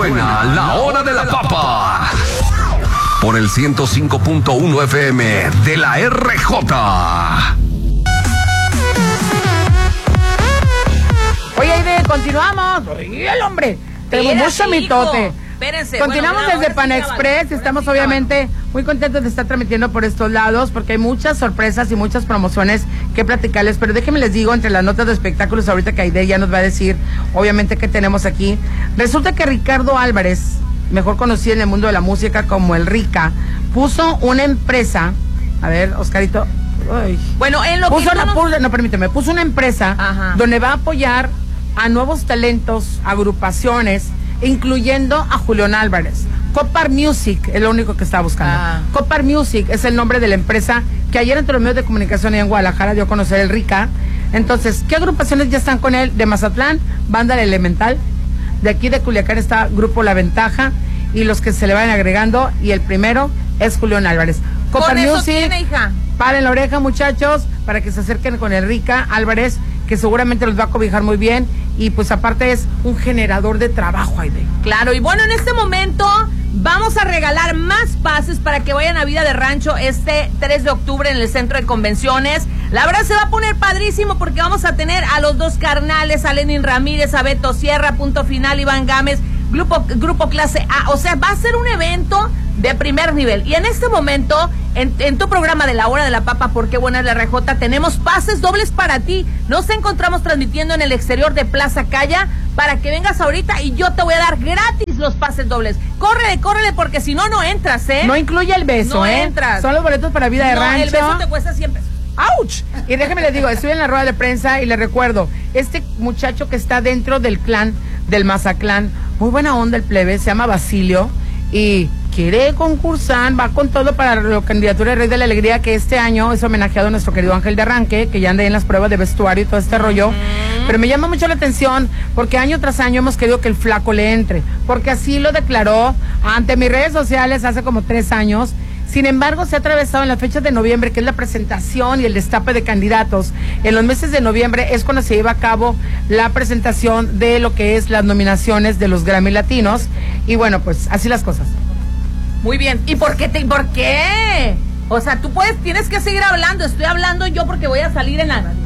Suena la hora de la papa. Por el 105.1 FM de la RJ. Oye, Aide, continuamos. Oye, el hombre. Tenemos mucho mitote. Espérense. Continuamos desde Panexpress. Estamos obviamente muy contentos de estar transmitiendo por estos lados porque hay muchas sorpresas y muchas promociones que platicarles. Pero déjenme les digo, entre las notas de espectáculos, ahorita que Aide ya nos va a decir, obviamente, qué tenemos aquí. Resulta que Ricardo Álvarez, mejor conocido en el mundo de la música como el Rica, puso una empresa. A ver, Oscarito. Ay. Bueno, en lo puso que puso una empresa donde va a apoyar a nuevos talentos, agrupaciones, incluyendo a Julián Álvarez. Copar Music es lo único que estaba buscando. Copar Music es el nombre de la empresa que ayer entre los medios de comunicación y en Guadalajara dio a conocer el Rica. Entonces, ¿qué agrupaciones ya están con él? De Mazatlán, Banda Elemental. De aquí de Culiacán está Grupo La Ventaja y los que se le vayan agregando. Y el primero es Julián Álvarez. Copar Music. Tiene, hija. Paren la oreja, muchachos, para que se acerquen con el Rica Álvarez, que seguramente los va a cobijar muy bien. Y pues aparte es un generador de trabajo, Aide. Claro, y bueno, en este momento vamos a regalar más pases para que vayan a Vida de Rancho este 3 de octubre en el Centro de Convenciones. La verdad se va a poner padrísimo porque vamos a tener a los dos carnales, a Lenin Ramírez, a Beto Sierra, Punto Final, Iván Gámez, grupo clase A. O sea, va a ser un evento de primer nivel. Y en este momento, en tu programa de la hora de la papa, porque buena es la RJ, tenemos pases dobles para ti. Nos encontramos transmitiendo en el exterior de Plaza Calla para que vengas ahorita y yo te voy a dar gratis los pases dobles. Córrele, porque si no, no entras, ¿eh? No incluye el beso, no entras. Son los boletos para Vida de Rancho. El beso te cuesta 100 pesos. ¡Auch! Y déjeme les digo, estoy en la rueda de prensa y les recuerdo, este muchacho que está dentro del clan, del Mazaclán, muy buena onda el plebe, se llama Basilio y quiere concursar, va con todo para la candidatura de Rey de la Alegría, que este año es homenajeado a nuestro querido Ángel de Arranque, que ya anda ahí en las pruebas de vestuario y todo este rollo. Pero me llama mucho la atención porque año tras año hemos querido que el flaco le entre, porque así lo declaró ante mis redes sociales hace como 3 años. Sin embargo, se ha atravesado en las fechas de noviembre, que es la presentación y el destape de candidatos. En los meses de noviembre es cuando se lleva a cabo la presentación de lo que es las nominaciones de los Grammy Latinos. Y bueno, pues así las cosas. Muy bien. ¿Y por qué? O sea, tienes que seguir hablando. Estoy hablando yo porque voy a salir.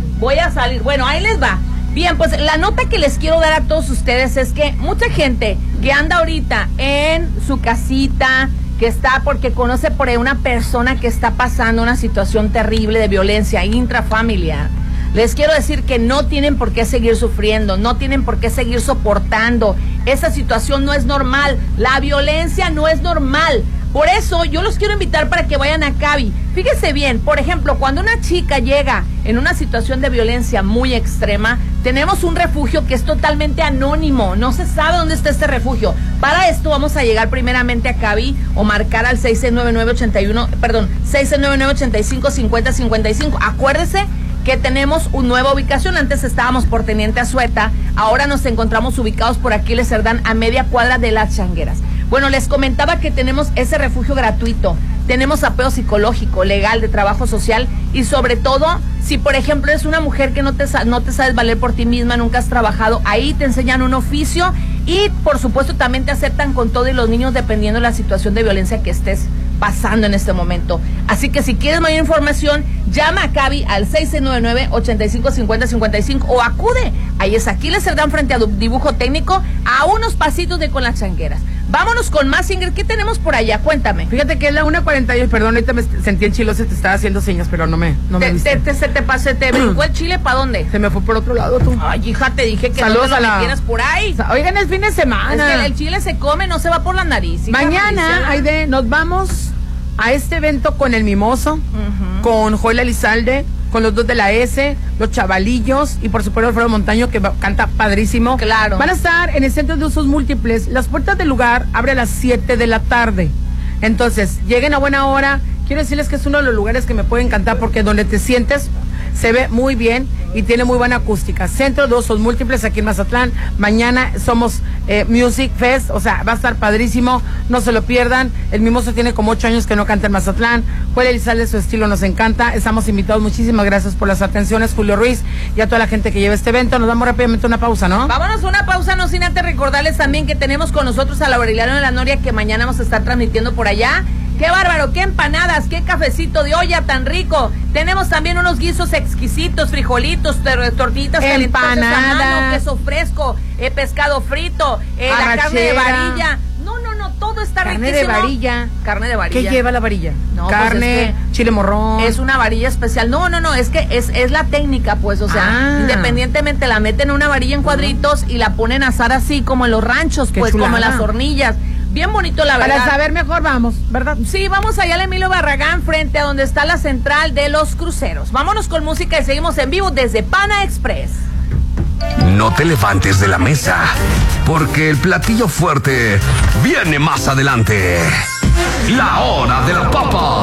Bueno, ahí les va. Bien, pues la nota que les quiero dar a todos ustedes es que mucha gente que anda ahorita en su casita, que está porque conoce por ahí una persona que está pasando una situación terrible de violencia intrafamiliar, les quiero decir que no tienen por qué seguir sufriendo, no tienen por qué seguir soportando. Esa situación no es normal, la violencia no es normal. Por eso yo los quiero invitar para que vayan a Cavi. Fíjese bien, por ejemplo, cuando una chica llega en una situación de violencia muy extrema, tenemos un refugio que es totalmente anónimo, no se sabe dónde está este refugio. Para esto vamos a llegar primeramente a Cavi o marcar al 699-85-50-55. Acuérdese que tenemos una nueva ubicación. Antes estábamos por Teniente Azueta, ahora nos encontramos ubicados por Aquiles Cerdán, a media cuadra de Las Changueras. Bueno, les comentaba que tenemos ese refugio gratuito, tenemos apoyo psicológico, legal, de trabajo social y sobre todo, si por ejemplo eres una mujer que no te sabes valer por ti misma, nunca has trabajado, ahí te enseñan un oficio y por supuesto también te aceptan con todo y los niños dependiendo de la situación de violencia que estés pasando en este momento. Así que si quieres mayor información, llama a Cavi al 699-8550-55 o acude. Ahí es Aquiles Cerdán frente a Dibujo Técnico, a unos pasitos de Con las Changueras. Vámonos con más, Ingrid. ¿Qué tenemos por allá? Cuéntame. Fíjate que es la 1:48, perdón, ahorita me sentí en Chilo, se te estaba haciendo señas, pero no me viste. Se te brincó el chile, ¿para dónde? Se me fue por otro lado, tú. Ay, hija, te dije que saludos, no te lo metieras por ahí. Oigan, es fin de semana. Es que el chile se come, no se va por la nariz. Mañana, Aide, nos vamos a este evento con el Mimoso, con Joel Elizalde, con los dos de la S, los chavalillos y por supuesto Alfredo Montaño, que canta padrísimo. Claro. Van a estar en el Centro de Usos Múltiples. Las puertas del lugar abren a las 7 de la tarde. Entonces, lleguen a buena hora. Quiero decirles que es uno de los lugares que me puede encantar porque donde te sientes se ve muy bien y tiene muy buena acústica. Centro de Usos Múltiples aquí en Mazatlán. Mañana somos Music Fest, o sea, va a estar padrísimo, no se lo pierdan. El Mimoso tiene como 8 años que no canta en Mazatlán. Joel Elizalde, su estilo nos encanta. Estamos invitados, muchísimas gracias por las atenciones, Julio Ruiz, y a toda la gente que lleva este evento. Nos damos rápidamente una pausa, ¿no? Vámonos a una pausa, no sin antes recordarles también que tenemos con nosotros a la Aureliano de la Noria, que mañana vamos a estar transmitiendo por allá. ¡Qué bárbaro! ¡Qué empanadas! ¡Qué cafecito de olla tan rico! Tenemos también unos guisos exquisitos, frijolitos, tortillitas empanadas, queso fresco, pescado frito, la carne de varilla. No, todo está riquísimo. Carne de varilla. ¿Qué lleva la varilla? No, carne, pues chile morrón. Es una varilla especial. No, es que es la técnica, pues, o sea, independientemente la meten en una varilla en cuadritos y la ponen a asar así como en los ranchos, pues, como en las hornillas. Bien bonito, la verdad. Para saber mejor vamos, ¿verdad? Sí, vamos allá al Emilio Barragán, frente a donde está la central de los cruceros. Vámonos con música y seguimos en vivo desde Pana Express. No te levantes de la mesa, porque el platillo fuerte viene más adelante. La hora de la papa.